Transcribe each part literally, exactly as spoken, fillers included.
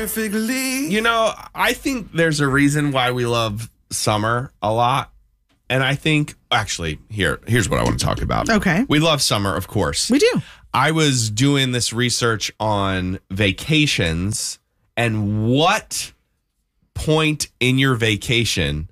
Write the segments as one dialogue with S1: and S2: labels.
S1: perfectly.
S2: You know, I think there's a reason why we love summer a lot. And I think, actually, here, here's what I want to talk about.
S3: Okay.
S2: We love summer, of course.
S3: We do.
S2: I was doing this research on vacations and what point in your vacation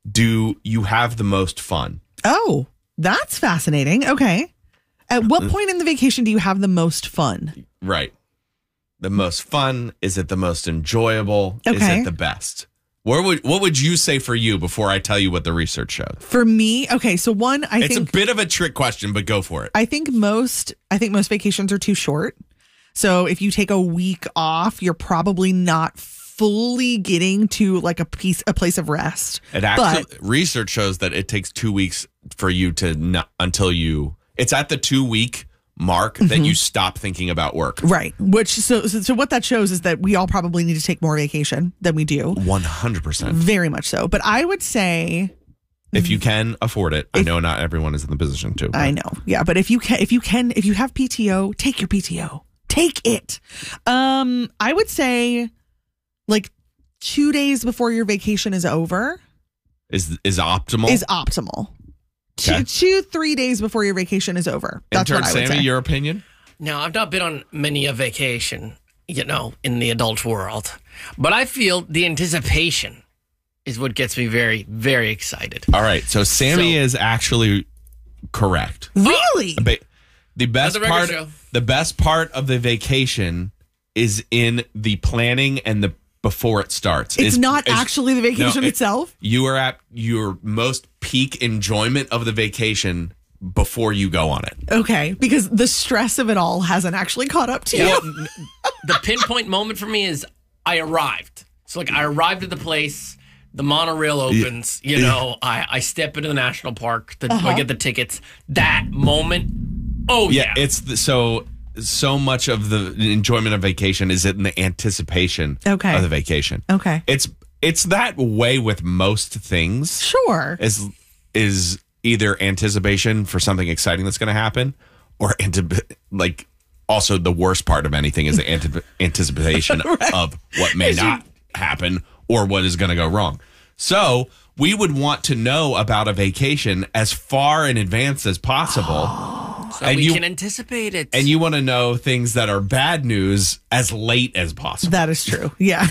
S2: do you have the most fun?
S3: Oh, that's fascinating. Okay. At what point in the vacation do you have the most fun?
S2: Right. The most fun? Is it the most enjoyable?
S3: Okay.
S2: Is it the best? Where would what would you say for you before I tell you what the research showed?
S3: For me, okay, so one, I
S2: it's
S3: think
S2: a bit of a trick question, but go for it.
S3: I think most I think most vacations are too short. So if you take a week off, you're probably not fully getting to like a piece a place of rest.
S2: It actually
S3: But-
S2: research shows that it takes two weeks for you to not until you it's at the two week mark mm-hmm. that you stop thinking about work.
S3: Right. Which so, so so what that shows is that we all probably need to take more vacation than we do.
S2: one hundred percent.
S3: Very much so. But I would say
S2: if you can afford it.
S3: If,
S2: I know not everyone is in the position to. But.
S3: I know. Yeah, but if you can if you can if you have P T O, take your P T O. Take it. Um I would say like two days before your vacation is over
S2: is is optimal.
S3: Is optimal.
S2: Okay.
S3: Two, two, three days before your vacation is over. That's
S2: Intern
S3: what I would
S2: Sammy,
S3: say.
S2: your opinion?
S4: Now, I've not been on many a vacation, you know, in the adult world, but I feel the anticipation is what gets me very, very excited.
S2: All right, so Sammy
S4: So-
S2: is actually correct.
S3: Really?
S2: Ba- The best
S4: the record
S2: part,
S4: show.
S2: the best part of the vacation is in the planning and the before it starts.
S3: It's
S2: Is-
S3: not
S2: is-
S3: actually the vacation
S2: no, it-
S3: itself?
S2: You are at your most peak enjoyment of the vacation before you go on it.
S3: Okay, because the stress of it all hasn't actually caught up to you.
S4: Well, the pinpoint moment for me is I arrived. So, like, I arrived at the place. The monorail opens. You know, I, I step into the national park. The,
S3: Uh-huh.
S4: I get the tickets. That moment. Oh yeah,
S2: Yeah, it's the, so so much of the enjoyment of vacation is in the anticipation
S3: Okay.
S2: of the vacation.
S3: Okay.
S2: It's it's that way with most things.
S3: Sure.
S2: Is is either anticipation for something exciting that's going to happen, or anti- like also the worst part of anything is the anti- anticipation
S3: Right.
S2: of what may
S3: As you-
S2: not happen or what is going to go wrong. So we would want to know about a vacation as far in advance as possible.
S4: so
S2: and
S4: we
S2: you-
S4: can anticipate it.
S2: And you want to know things that are bad news as late as possible.
S3: That is true. Yeah.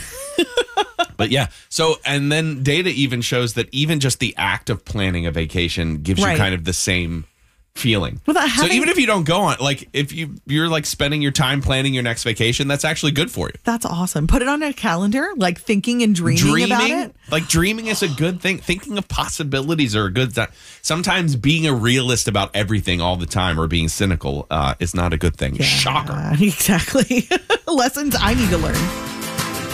S2: But yeah, so and then data even shows that even just the act of planning a vacation gives
S3: Right.
S2: you kind of the same feeling.
S3: Without
S2: So
S3: having-
S2: even if you don't go on, like if you you're like spending your time planning your next vacation, that's actually good for you.
S3: That's awesome. Put it on a calendar, like thinking and dreaming, about it.
S2: like dreaming is a good thing. Thinking of possibilities are a good thing. Sometimes being a realist about everything all the time or being cynical uh, is not a good thing. Shocker.
S3: Yeah, exactly. Lessons I need to learn.